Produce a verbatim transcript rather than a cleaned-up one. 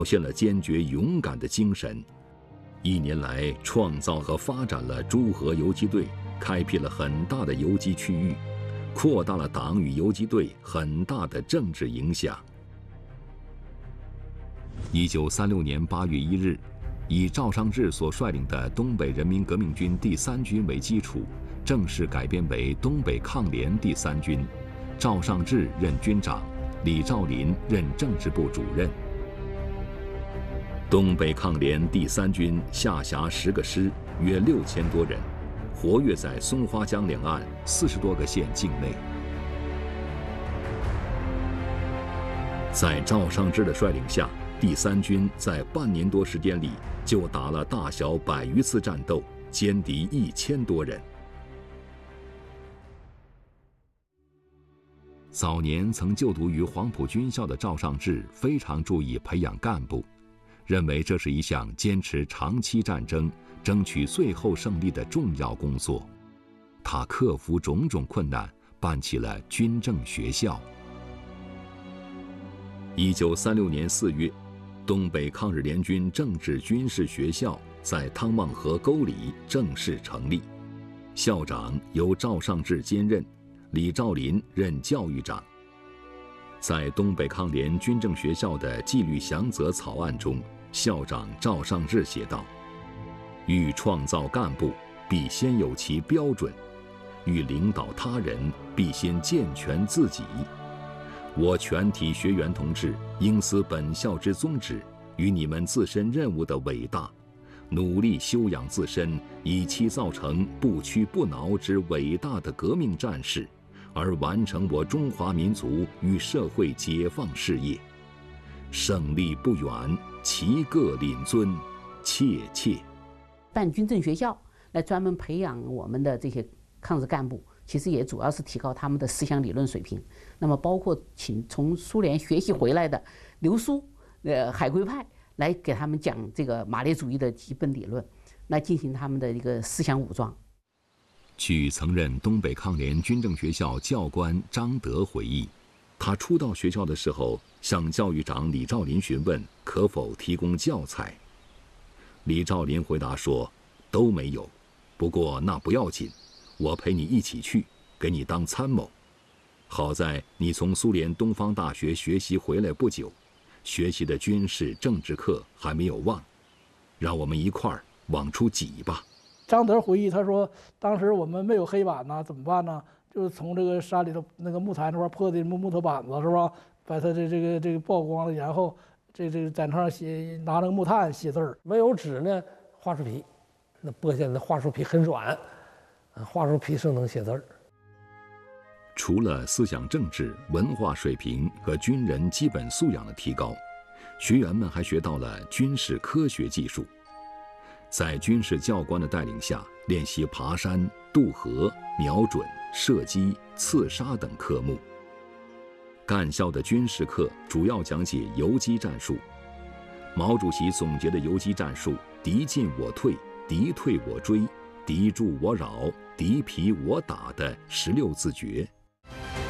现了坚决勇敢的精神。一年来，创造和发展了诸河游击队，开辟了很大的游击区域，扩大了党与游击队很大的政治影响。一九三六年八月一日，以赵尚志所率领的东北人民革命军第三军为基础，正式改编为东北抗联第三军，赵尚志任军长，李兆麟任政治部主任。东北抗联第三军下辖十个师，约六千多人，活跃在松花江两岸四十多个县境内。在赵尚志的率领下，第三军在半年多时间里就打了大小百余次战斗，歼敌一千多人。早年曾就读于黄埔军校的赵尚志非常注意培养干部，认为这是一项坚持长期战争、争取最后胜利的重要工作。他克服种种困难，办起了军政学校。一九三六年四月，东北抗日联军政治军事学校在汤旺河沟里正式成立，校长由赵尚志兼任，李兆麟任教育长。在东北抗联军政学校的纪律详则草案中，校长赵尚志写道：“欲创造干部，必先有其标准；欲领导他人，必先健全自己。我全体学员同志应思本校之宗旨与你们自身任务的伟大，努力修养自身，以期造成不屈不挠之伟大的革命战士，而完成我中华民族与社会解放事业。胜利不远，其各领尊，切切。” 办军政学校来专门培养我们的这些抗日干部，其实也主要是提高他们的思想理论水平。那么包括请从苏联学习回来的留苏、呃海归派来给他们讲这个马列主义的基本理论，来进行他们的一个思想武装。 据曾任东北抗联军政学校教官张德回忆，他初到学校的时候，向教育长李兆麟询问可否提供教材。李兆麟回答说：“都没有，不过那不要紧，我陪你一起去，给你当参谋。好在你从苏联东方大学学习回来不久，学习的军事政治课还没有忘，让我们一块儿往出挤吧。” 张德回忆，他说：“当时我们没有黑板呢，怎么办呢？就是从这个山里头那个木材那块破的木木头板子是吧，把它的这个这个曝光了，然后这这在那上写，拿那个木炭写字儿。 没有纸呢，桦树皮，那剥下来的桦树皮很软，桦树皮是能写字儿。” 除了思想政治、文化水平和军人基本素养的提高，学员们还学到了军事科学技术。在军事教官的带领下，练习爬山、渡河、瞄准、射击、刺杀等科目。干校的军事课主要讲解游击战术。毛主席总结的游击战术：敌进我退，敌退我追，敌驻我扰，敌疲我打的十六字诀。